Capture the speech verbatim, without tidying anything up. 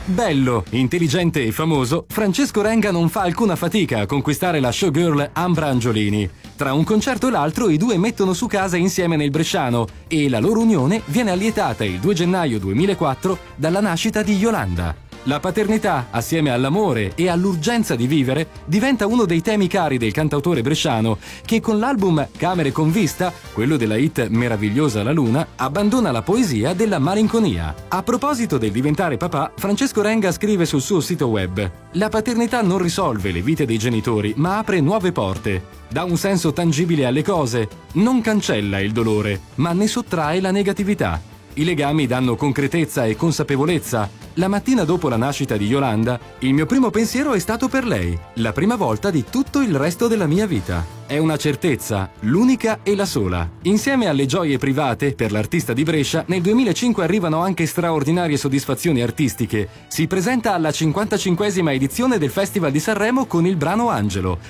Bello, intelligente e famoso, Francesco Renga non fa alcuna fatica a conquistare la showgirl Ambra Angiolini. Tra un concerto e l'altro i due mettono su casa insieme nel Bresciano e la loro unione viene allietata il due gennaio duemilaquattro dalla nascita di Yolanda. La paternità, assieme all'amore e all'urgenza di vivere, diventa uno dei temi cari del cantautore bresciano che con l'album Camere con vista, quello della hit Meravigliosa la luna, abbandona la poesia della malinconia. A proposito del diventare papà, Francesco Renga scrive sul suo sito web: la paternità non risolve le vite dei genitori, ma apre nuove porte. Dà un senso tangibile alle cose, non cancella il dolore, ma ne sottrae la negatività. I legami danno concretezza e consapevolezza. La mattina dopo la nascita di Yolanda, il mio primo pensiero è stato per lei, la prima volta di tutto il resto della mia vita. È una certezza, l'unica e la sola. Insieme alle gioie private, per l'artista di Brescia, nel duemilacinque arrivano anche straordinarie soddisfazioni artistiche. Si presenta alla cinquantacinquesima edizione del Festival di Sanremo con il brano Angelo.